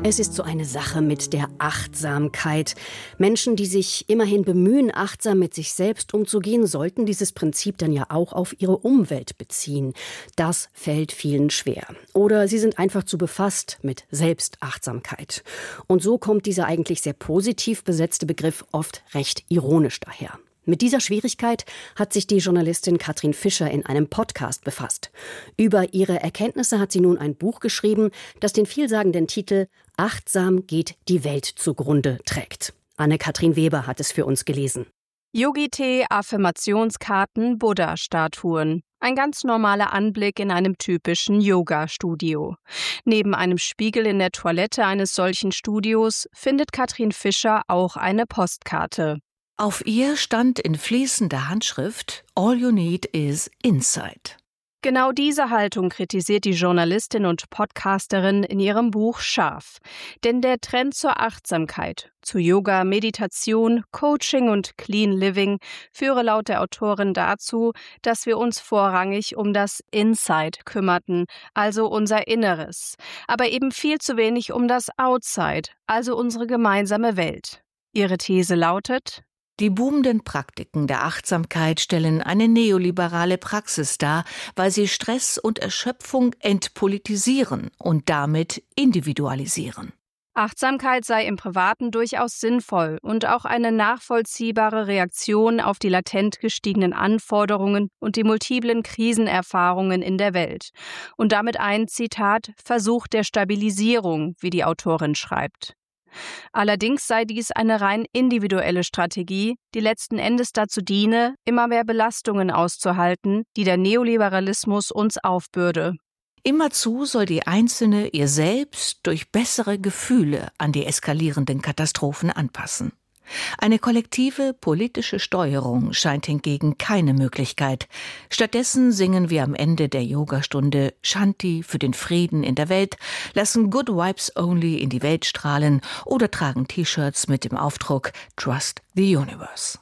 Es ist so eine Sache mit der Achtsamkeit. Menschen, die sich immerhin bemühen, achtsam mit sich selbst umzugehen, sollten dieses Prinzip dann ja auch auf ihre Umwelt beziehen. Das fällt vielen schwer. Oder sie sind einfach zu befasst mit Selbstachtsamkeit. Und so kommt dieser eigentlich sehr positiv besetzte Begriff oft recht ironisch daher. Mit dieser Schwierigkeit hat sich die Journalistin Katrin Fischer in einem Podcast befasst. Über ihre Erkenntnisse hat sie nun ein Buch geschrieben, das den vielsagenden Titel »Achtsam geht die Welt zugrunde« trägt. Anne-Kathrin Weber hat es für uns gelesen. Yogi-Tee, Affirmationskarten, Buddha-Statuen. Ein ganz normaler Anblick in einem typischen Yoga-Studio. Neben einem Spiegel in der Toilette eines solchen Studios findet Katrin Fischer auch eine Postkarte. Auf ihr stand in fließender Handschrift »All you need is insight«. Genau diese Haltung kritisiert die Journalistin und Podcasterin in ihrem Buch scharf. Denn der Trend zur Achtsamkeit, zu Yoga, Meditation, Coaching und Clean Living führe laut der Autorin dazu, dass wir uns vorrangig um das Inside kümmerten, also unser Inneres, aber eben viel zu wenig um das Outside, also unsere gemeinsame Welt. Ihre These lautet: Die boomenden Praktiken der Achtsamkeit stellen eine neoliberale Praxis dar, weil sie Stress und Erschöpfung entpolitisieren und damit individualisieren. Achtsamkeit sei im Privaten durchaus sinnvoll und auch eine nachvollziehbare Reaktion auf die latent gestiegenen Anforderungen und die multiplen Krisenerfahrungen in der Welt. Und damit ein, Zitat, Versuch der Stabilisierung, wie die Autorin schreibt. Allerdings sei dies eine rein individuelle Strategie, die letzten Endes dazu diene, immer mehr Belastungen auszuhalten, die der Neoliberalismus uns aufbürde. Immerzu soll die Einzelne ihr Selbst durch bessere Gefühle an die eskalierenden Katastrophen anpassen. Eine kollektive politische Steuerung scheint hingegen keine Möglichkeit. Stattdessen singen wir am Ende der Yogastunde Shanti für den Frieden in der Welt, lassen Good Vibes Only in die Welt strahlen oder tragen T-Shirts mit dem Aufdruck Trust the Universe.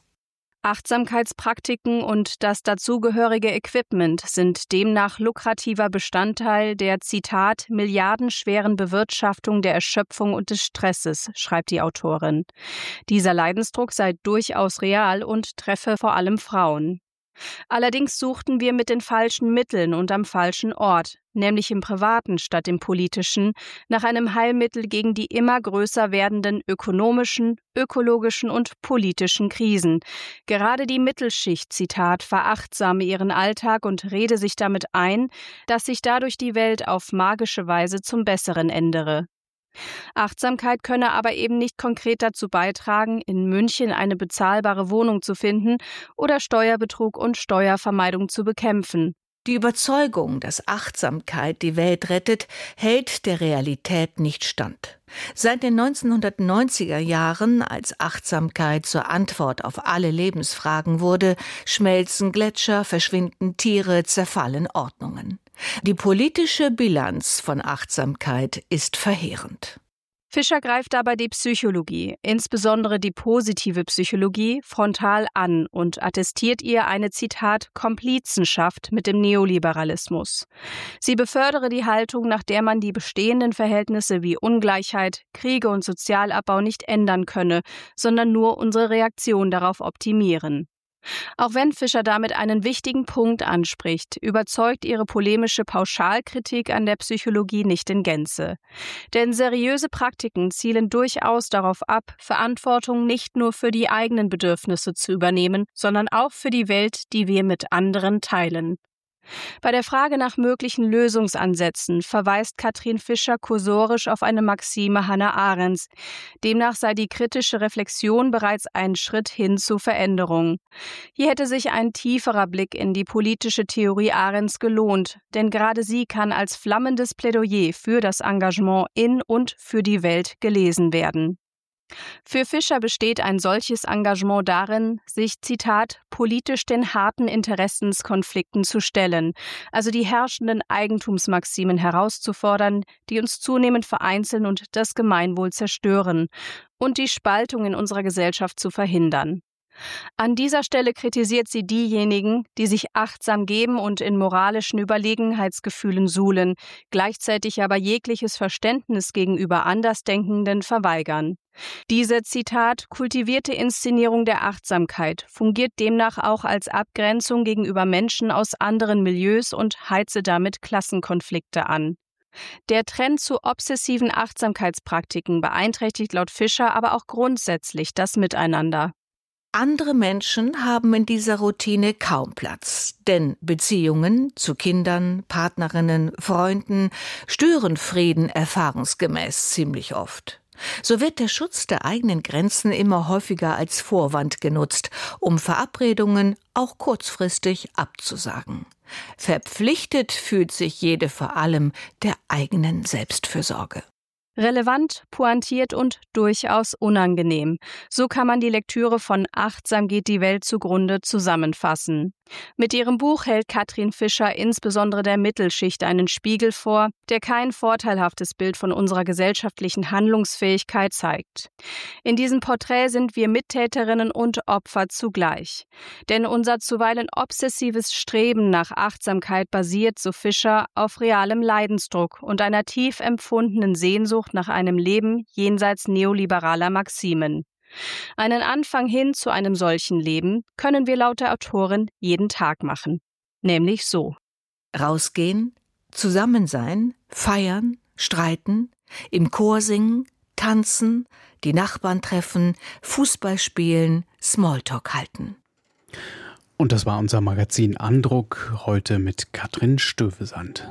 Achtsamkeitspraktiken und das dazugehörige Equipment sind demnach lukrativer Bestandteil der, Zitat, milliardenschweren Bewirtschaftung der Erschöpfung und des Stresses, schreibt die Autorin. Dieser Leidensdruck sei durchaus real und treffe vor allem Frauen. Allerdings suchten wir mit den falschen Mitteln und am falschen Ort, nämlich im Privaten statt im Politischen, nach einem Heilmittel gegen die immer größer werdenden ökonomischen, ökologischen und politischen Krisen. Gerade die Mittelschicht, Zitat, verachtsame ihren Alltag und rede sich damit ein, dass sich dadurch die Welt auf magische Weise zum Besseren ändere. Achtsamkeit könne aber eben nicht konkret dazu beitragen, in München eine bezahlbare Wohnung zu finden oder Steuerbetrug und Steuervermeidung zu bekämpfen. Die Überzeugung, dass Achtsamkeit die Welt rettet, hält der Realität nicht stand. Seit den 1990er Jahren, als Achtsamkeit zur Antwort auf alle Lebensfragen wurde, schmelzen Gletscher, verschwinden Tiere, zerfallen Ordnungen. Die politische Bilanz von Achtsamkeit ist verheerend. Fischer greift dabei die Psychologie, insbesondere die positive Psychologie, frontal an und attestiert ihr eine, Zitat, Komplizenschaft mit dem Neoliberalismus. Sie befördere die Haltung, nach der man die bestehenden Verhältnisse wie Ungleichheit, Kriege und Sozialabbau nicht ändern könne, sondern nur unsere Reaktion darauf optimieren. Auch wenn Fischer damit einen wichtigen Punkt anspricht, überzeugt ihre polemische Pauschalkritik an der Psychologie nicht in Gänze. Denn seriöse Praktiken zielen durchaus darauf ab, Verantwortung nicht nur für die eigenen Bedürfnisse zu übernehmen, sondern auch für die Welt, die wir mit anderen teilen. Bei der Frage nach möglichen Lösungsansätzen verweist Katrin Fischer kursorisch auf eine Maxime Hannah Arendts. Demnach sei die kritische Reflexion bereits ein Schritt hin zu Veränderung. Hier hätte sich ein tieferer Blick in die politische Theorie Arendts gelohnt, denn gerade sie kann als flammendes Plädoyer für das Engagement in und für die Welt gelesen werden. Für Fischer besteht ein solches Engagement darin, sich, Zitat, politisch den harten Interessenskonflikten zu stellen, also die herrschenden Eigentumsmaximen herauszufordern, die uns zunehmend vereinzeln und das Gemeinwohl zerstören, und die Spaltung in unserer Gesellschaft zu verhindern. An dieser Stelle kritisiert sie diejenigen, die sich achtsam geben und in moralischen Überlegenheitsgefühlen suhlen, gleichzeitig aber jegliches Verständnis gegenüber Andersdenkenden verweigern. Diese, Zitat, kultivierte Inszenierung der Achtsamkeit fungiert demnach auch als Abgrenzung gegenüber Menschen aus anderen Milieus und heize damit Klassenkonflikte an. Der Trend zu obsessiven Achtsamkeitspraktiken beeinträchtigt laut Fischer aber auch grundsätzlich das Miteinander. Andere Menschen haben in dieser Routine kaum Platz, denn Beziehungen zu Kindern, Partnerinnen, Freunden stören Frieden erfahrungsgemäß ziemlich oft. So wird der Schutz der eigenen Grenzen immer häufiger als Vorwand genutzt, um Verabredungen auch kurzfristig abzusagen. Verpflichtet fühlt sich jede vor allem der eigenen Selbstfürsorge. Relevant, pointiert und durchaus unangenehm. So kann man die Lektüre von Achtsam geht die Welt zugrunde zusammenfassen. Mit ihrem Buch hält Katrin Fischer insbesondere der Mittelschicht einen Spiegel vor, der kein vorteilhaftes Bild von unserer gesellschaftlichen Handlungsfähigkeit zeigt. In diesem Porträt sind wir Mittäterinnen und Opfer zugleich. Denn unser zuweilen obsessives Streben nach Achtsamkeit basiert, so Fischer, auf realem Leidensdruck und einer tief empfundenen Sehnsucht nach einem Leben jenseits neoliberaler Maximen. Einen Anfang hin zu einem solchen Leben können wir laut der Autorin jeden Tag machen. Nämlich so. Rausgehen, zusammen sein, feiern, streiten, im Chor singen, tanzen, die Nachbarn treffen, Fußball spielen, Smalltalk halten. Und das war unser Magazin Andruck, heute mit Katrin Stövesand.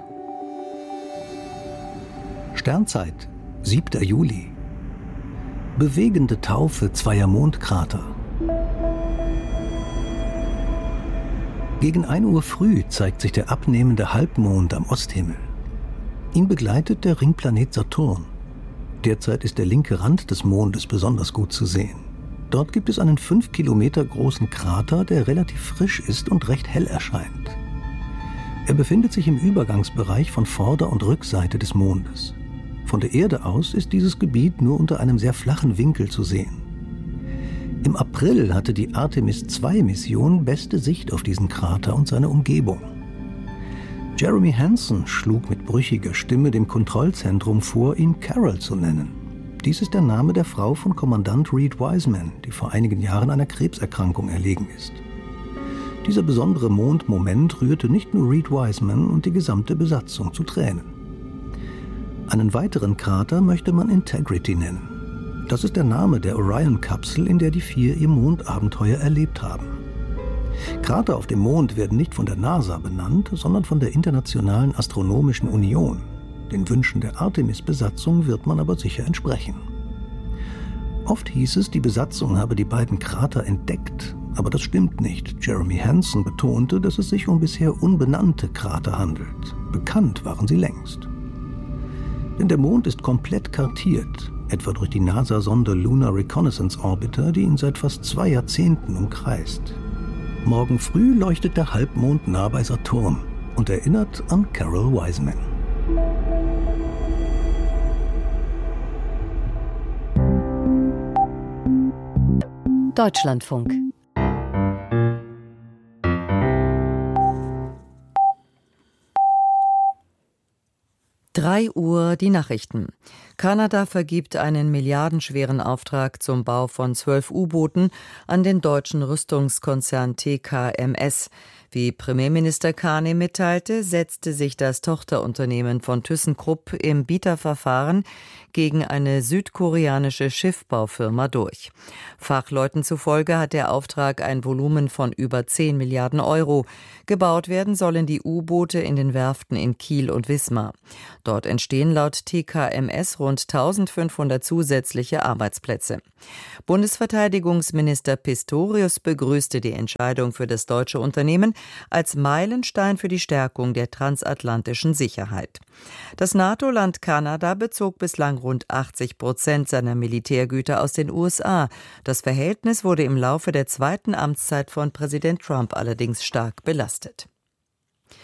Sternzeit, 7. Juli. Bewegende Taufe zweier Mondkrater. Gegen 1 Uhr früh zeigt sich der abnehmende Halbmond am Osthimmel. Ihn begleitet der Ringplanet Saturn. Derzeit ist der linke Rand des Mondes besonders gut zu sehen. Dort gibt es einen 5 Kilometer großen Krater, der relativ frisch ist und recht hell erscheint. Er befindet sich im Übergangsbereich von Vorder- und Rückseite des Mondes. Von der Erde aus ist dieses Gebiet nur unter einem sehr flachen Winkel zu sehen. Im April hatte die Artemis-II-Mission beste Sicht auf diesen Krater und seine Umgebung. Jeremy Hansen schlug mit brüchiger Stimme dem Kontrollzentrum vor, ihn Carol zu nennen. Dies ist der Name der Frau von Kommandant Reed Wiseman, die vor einigen Jahren einer Krebserkrankung erlegen ist. Dieser besondere Mondmoment rührte nicht nur Reed Wiseman und die gesamte Besatzung zu Tränen. Einen weiteren Krater möchte man Integrity nennen. Das ist der Name der Orion-Kapsel, in der die 4 ihr Mondabenteuer erlebt haben. Krater auf dem Mond werden nicht von der NASA benannt, sondern von der Internationalen Astronomischen Union. Den Wünschen der Artemis-Besatzung wird man aber sicher entsprechen. Oft hieß es, die Besatzung habe die beiden Krater entdeckt, aber das stimmt nicht. Jeremy Hansen betonte, dass es sich um bisher unbenannte Krater handelt. Bekannt waren sie längst. Denn der Mond ist komplett kartiert, etwa durch die NASA-Sonde Lunar Reconnaissance Orbiter, die ihn seit fast 2 Jahrzehnten umkreist. Morgen früh leuchtet der Halbmond nah bei Saturn und erinnert an Carol Wiseman. Deutschlandfunk. Drei Uhr die Nachrichten. Kanada vergibt einen milliardenschweren Auftrag zum Bau von 12 U-Booten an den deutschen Rüstungskonzern TKMS. Wie Premierminister Carney mitteilte, setzte sich das Tochterunternehmen von ThyssenKrupp im Bieterverfahren gegen eine südkoreanische Schiffbaufirma durch. Fachleuten zufolge hat der Auftrag ein Volumen von über 10 Milliarden Euro. Gebaut werden sollen die U-Boote in den Werften in Kiel und Wismar. Dort entstehen laut TKMS rund 1500 zusätzliche Arbeitsplätze. Bundesverteidigungsminister Pistorius begrüßte die Entscheidung für das deutsche Unternehmen als Meilenstein für die Stärkung der transatlantischen Sicherheit. Das NATO-Land Kanada bezog bislang rund 80% seiner Militärgüter aus den USA. Das Verhältnis wurde im Laufe der zweiten Amtszeit von Präsident Trump allerdings stark belastet.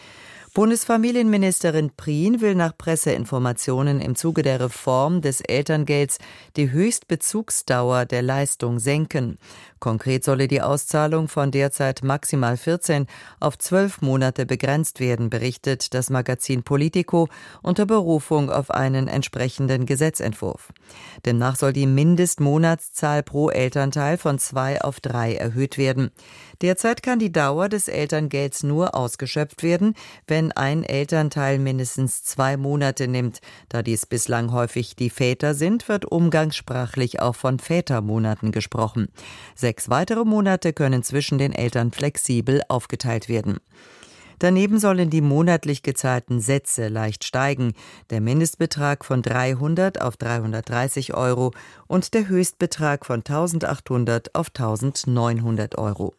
Bundesfamilienministerin Prien will nach Presseinformationen im Zuge der Reform des Elterngelds die Höchstbezugsdauer der Leistung senken. Konkret solle die Auszahlung von derzeit maximal 14 auf 12 Monate begrenzt werden, berichtet das Magazin Politico unter Berufung auf einen entsprechenden Gesetzentwurf. Demnach soll die Mindestmonatszahl pro Elternteil von 2 auf 3 erhöht werden. Derzeit kann die Dauer des Elterngelds nur ausgeschöpft werden, wenn ein Elternteil mindestens 2 Monate nimmt. Da dies bislang häufig die Väter sind, wird umgangssprachlich auch von Vätermonaten gesprochen. 6 weitere Monate können zwischen den Eltern flexibel aufgeteilt werden. Daneben sollen die monatlich gezahlten Sätze leicht steigen, der Mindestbetrag von 300 auf 330 € und der Höchstbetrag von 1.800 auf 1.900 €.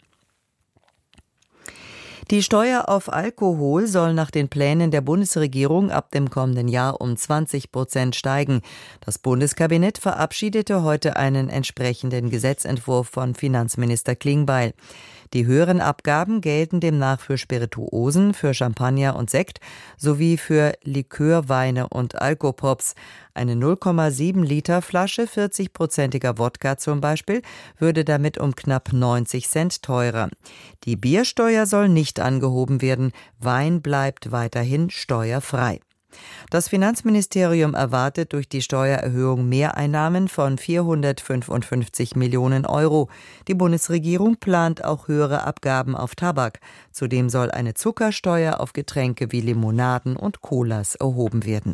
Die Steuer auf Alkohol soll nach den Plänen der Bundesregierung ab dem kommenden Jahr um 20% steigen. Das Bundeskabinett verabschiedete heute einen entsprechenden Gesetzentwurf von Finanzminister Klingbeil. Die höheren Abgaben gelten demnach für Spirituosen, für Champagner und Sekt sowie für Likörweine und Alkopops. Eine 0,7 Liter Flasche 40-prozentiger Wodka zum Beispiel würde damit um knapp 90 Cent teurer. Die Biersteuer soll nicht angehoben werden. Wein bleibt weiterhin steuerfrei. Das Finanzministerium erwartet durch die Steuererhöhung Mehreinnahmen von 455 Millionen €. Die Bundesregierung plant auch höhere Abgaben auf Tabak. Zudem soll eine Zuckersteuer auf Getränke wie Limonaden und Colas erhoben werden.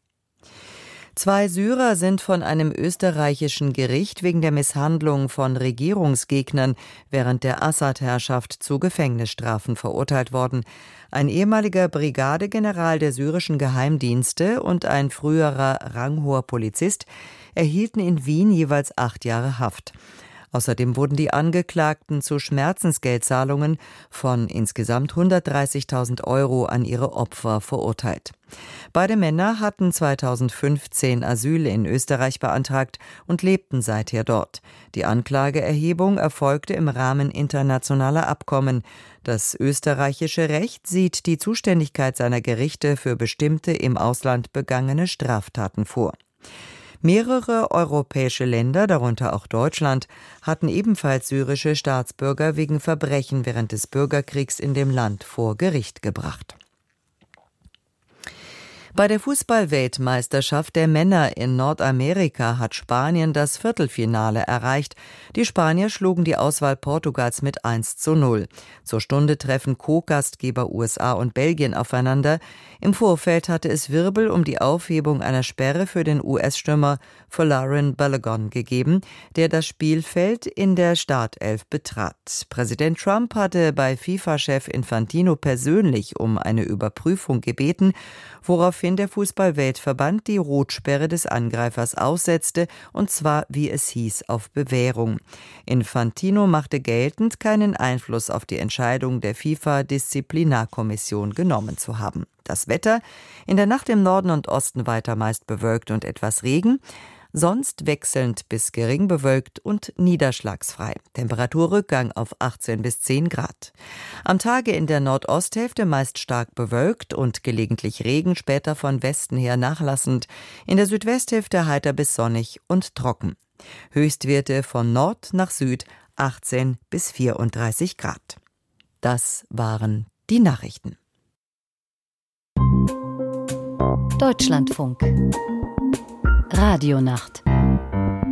2 Syrer sind von einem österreichischen Gericht wegen der Misshandlung von Regierungsgegnern während der Assad-Herrschaft zu Gefängnisstrafen verurteilt worden. Ein ehemaliger Brigadegeneral der syrischen Geheimdienste und ein früherer ranghoher Polizist erhielten in Wien jeweils 8 Jahre Haft. Außerdem wurden die Angeklagten zu Schmerzensgeldzahlungen von insgesamt 130.000 € an ihre Opfer verurteilt. Beide Männer hatten 2015 Asyl in Österreich beantragt und lebten seither dort. Die Anklageerhebung erfolgte im Rahmen internationaler Abkommen. Das österreichische Recht sieht die Zuständigkeit seiner Gerichte für bestimmte im Ausland begangene Straftaten vor. Mehrere europäische Länder, darunter auch Deutschland, hatten ebenfalls syrische Staatsbürger wegen Verbrechen während des Bürgerkriegs in dem Land vor Gericht gebracht. Bei der Fußball-Weltmeisterschaft der Männer in Nordamerika hat Spanien das Viertelfinale erreicht. Die Spanier schlugen die Auswahl Portugals mit 1:0. Zur Stunde treffen Co-Gastgeber USA und Belgien aufeinander. Im Vorfeld hatte es Wirbel um die Aufhebung einer Sperre für den US-Stürmer Folarin Balogun gegeben, der das Spielfeld in der Startelf betrat. Präsident Trump hatte bei FIFA-Chef Infantino persönlich um eine Überprüfung gebeten, woraufhin der Fußball-Weltverband die Rotsperre des Angreifers aussetzte, und zwar, wie es hieß, auf Bewährung. Infantino machte geltend, keinen Einfluss auf die Entscheidung der FIFA-Disziplinarkommission genommen zu haben. Das Wetter: in der Nacht im Norden und Osten weiter meist bewölkt und etwas Regen, sonst wechselnd bis gering bewölkt und niederschlagsfrei. Temperaturrückgang auf 18 bis 10 Grad. Am Tage in der Nordosthälfte meist stark bewölkt und gelegentlich Regen, später von Westen her nachlassend. In der Südwesthälfte heiter bis sonnig und trocken. Höchstwerte von Nord nach Süd 18 bis 34 Grad. Das waren die Nachrichten. Deutschlandfunk Radionacht